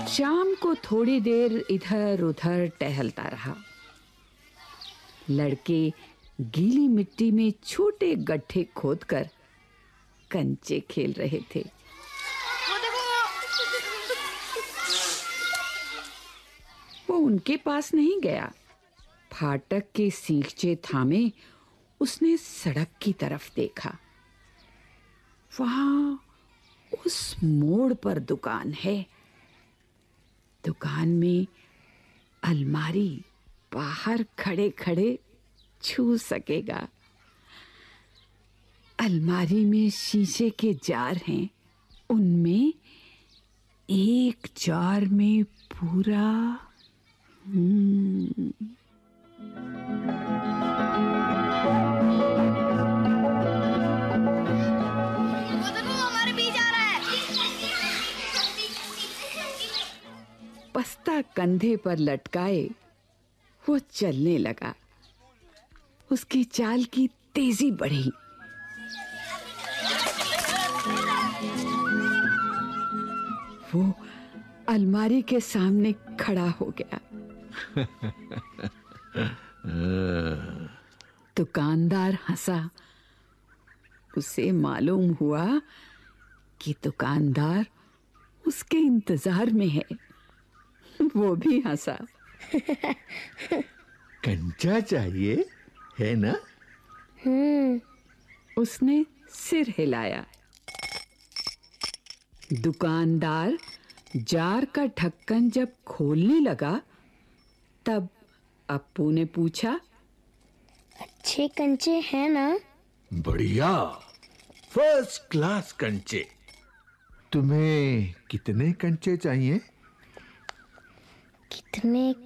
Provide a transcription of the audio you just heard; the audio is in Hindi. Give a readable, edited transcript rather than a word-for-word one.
शाम को थोड़ी देर इधर उधर टहलता रहा। लड़के गीली मिट्टी में छोटे गड्ढे खोदकर कंचे खेल रहे थे। वो उनके पास नहीं गया। फाटक के सींचे थामे उसने सड़क की तरफ देखा। वहां उस मोड़ पर दुकान है। दुकान में अलमारी बाहर खड़े खड़े छू सकेगा। अलमारी में शीशे के जार हैं। उनमें एक जार में पूरा बस्ता कंधे पर लटकाए वो चलने लगा। उसकी चाल की तेजी बढ़ी। वो अलमारी के सामने खड़ा हो गया। दुकानदार हंसा। उसे मालूम हुआ कि दुकानदार उसके इंतजार में है। वो भी हंसा। कंचा चाहिए है ना? उसने सिर हिलाया। दुकानदार जार का ढक्कन जब खोलने लगा तब अप्पू ने पूछा, अच्छे कंचे हैं ना? बढ़िया, फर्स्ट क्लास कंचे। तुम्हें कितने कंचे चाहिए? कितने